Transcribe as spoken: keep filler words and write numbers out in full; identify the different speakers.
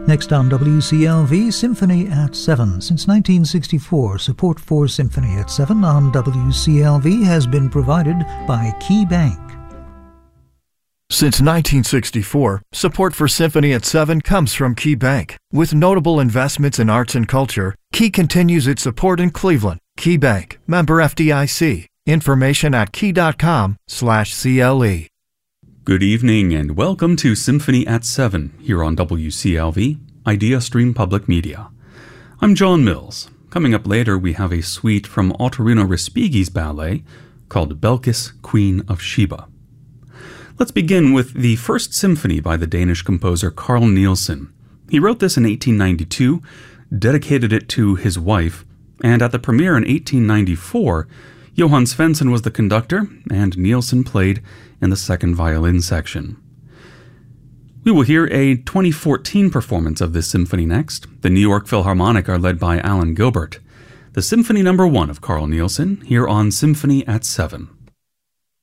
Speaker 1: Next on W C L V, Symphony at seven. Since nineteen sixty-four, support for Symphony at seven on W C L V has been provided by Key Bank.
Speaker 2: Since nineteen sixty-four, support for Symphony at seven comes from Key Bank. With notable investments in arts and culture, Key continues its support in Cleveland. Key Bank, member F D I C. Information at key.com slash CLE.
Speaker 3: Good evening and welcome to Symphony at seven here on W C L V, IdeaStream Public Media. I'm John Mills. Coming up later, we have a suite from Ottorino Respighi's ballet called Belkis, Queen of Sheba. Let's begin with the first symphony by the Danish composer Carl Nielsen. He wrote this in eighteen ninety-two, dedicated it to his wife, and at the premiere in eighteen ninety-four, Johan Svensson was the conductor, and Nielsen played in the second violin section. We will hear a twenty fourteen performance of this symphony next. The New York Philharmonic are led by Alan Gilbert. The Symphony Number One of Carl Nielsen here on Symphony at seven.